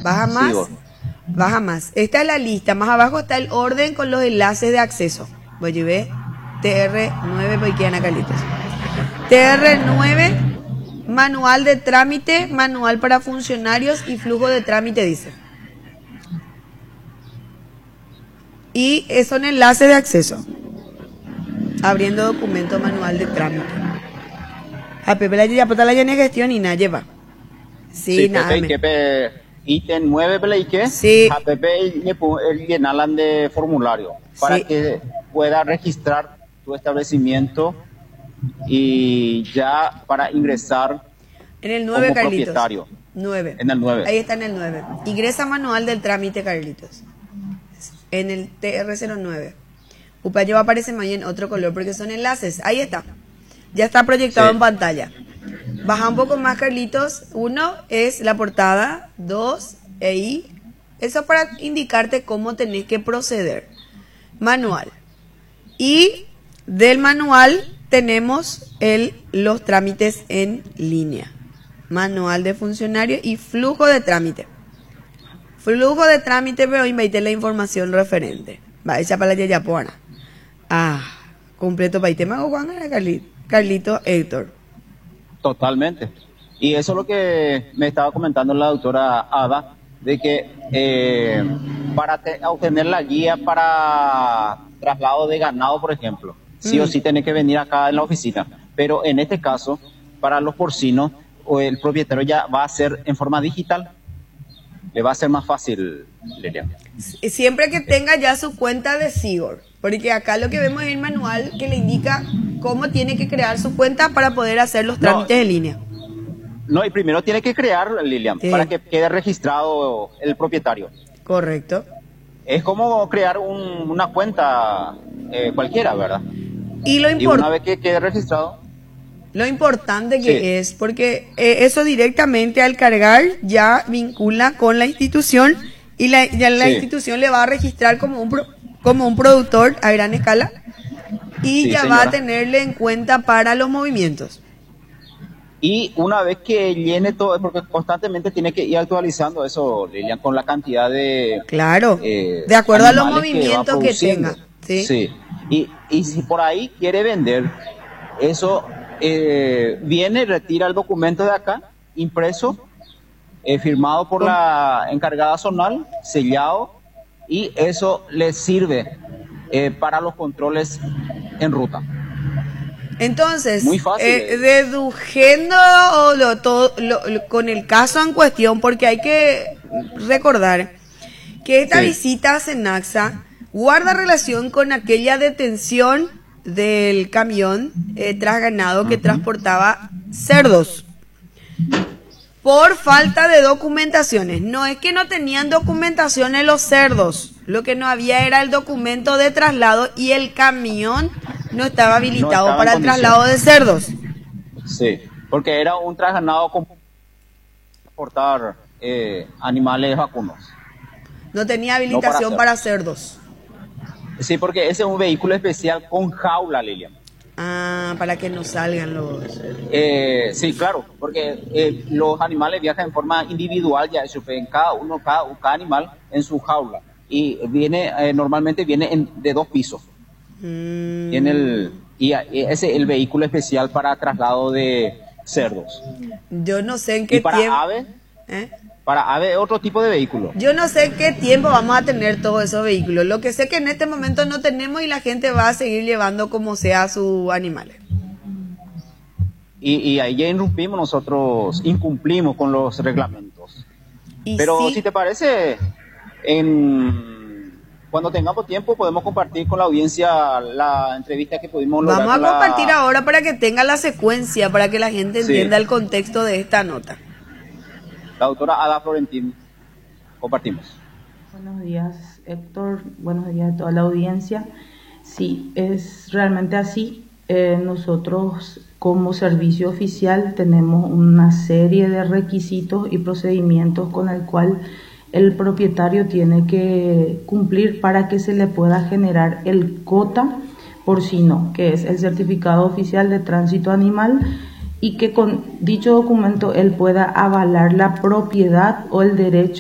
Baja más, Sigo. baja más. Esta es la lista. Más abajo está el orden con los enlaces de acceso. Voy a ver TR9, voy a Ana Carlitos. TR9, manual de trámite, manual para funcionarios y flujo de trámite, dice. Y son enlaces de acceso. Abriendo documento manual de trámite. A Pepe la gestión y nada lleva. Sí, nada. Pepe, que ítem 9 y que Sí. a Pepe el llenalan de formulario para Sí. que pueda registrar tu establecimiento y ya para ingresar En el 9, como Carlitos. propietario. 9. En el 9. Ahí está en el 9. Ingresa manual del trámite, Carlitos. En el TR09. Upayo aparece más en otro color porque son enlaces. Ahí está. Ya está proyectado Sí. en pantalla. Baja un poco más, Carlitos. 1 es la portada. 2, ahí. Eso para indicarte cómo tenés que proceder. Manual. Y del manual tenemos los trámites en línea. Manual de funcionario y flujo de trámite. Flujo de trámite, pero invite la información referente. Va, esa para la Yayapuana. Completo para el tema Juan Carlito Héctor. Totalmente. Y eso es lo que me estaba comentando la doctora Ada, de que para obtener la guía para traslado de ganado, por ejemplo, sí o sí tenés que venir acá en la oficina. Pero en este caso, para los porcinos, o el propietario ya va a hacer en forma digital. Le va a ser más fácil, Lilian. Siempre que tenga ya su cuenta de Sigor, porque acá lo que vemos es el manual que le indica cómo tiene que crear su cuenta para poder hacer los trámites en línea. No, y primero tiene que crear, Lilian, Sí. para que quede registrado el propietario. Correcto. Es como crear una cuenta cualquiera, ¿verdad? Y Y una vez que quede registrado... Lo importante que Sí. es, porque eso directamente al cargar ya vincula con la institución y ya la Sí. institución le va a registrar como un productor a gran escala y Sí, ya señora. va a tenerle en cuenta para los movimientos. Y una vez que llene todo, porque constantemente tiene que ir actualizando eso, Lilian, con la cantidad de... Claro, de acuerdo a los animales que va movimientos que produciendo. tenga. Sí. Sí. Y si por ahí quiere vender, eso viene, retira el documento de acá, impreso, firmado por la encargada zonal, sellado, y eso le sirve para los controles en ruta. Entonces, Muy fácil. dedujendo con el caso en cuestión, porque hay que recordar que esta Sí. visita a Cenaxa guarda relación con aquella detención del camión trasganado que transportaba cerdos por falta de documentaciones. No es que no tenían documentaciones los cerdos, lo que no había era el documento de traslado y el camión no estaba habilitado estaba en para el condiciones. traslado de cerdos. Sí, porque era un trasganado con transportar animales vacunos. No tenía habilitación No para cerdos. Sí, porque ese es un vehículo especial con jaula, Lilian. Para que no salgan los... Sí, claro, porque los animales viajan en forma individual, ya eso, en cada animal en su jaula. Y normalmente viene de 2 pisos. Ese es el vehículo especial para traslado de cerdos. Yo no sé en qué Y para tiempo... aves, para aves es otro tipo de vehículo. Yo no sé qué tiempo vamos a tener todos esos vehículos. Lo que sé que en este momento no tenemos y la gente va a seguir llevando como sea sus animales. Y ahí ya nosotros incumplimos con los reglamentos. Y Pero sí, si te parece, cuando tengamos tiempo podemos compartir con la audiencia la entrevista que pudimos lograr. vamos a compartir ahora para que tenga la secuencia, para que la gente Sí. entienda el contexto de esta nota. La doctora Ada Florentín. Compartimos. Buenos días, Héctor. Buenos días a toda la audiencia. Sí, es realmente así. Nosotros como servicio oficial tenemos una serie de requisitos y procedimientos con el cual el propietario tiene que cumplir para que se le pueda generar el COTA porcino, que es el certificado oficial de tránsito animal, y que con dicho documento él pueda avalar la propiedad o el derecho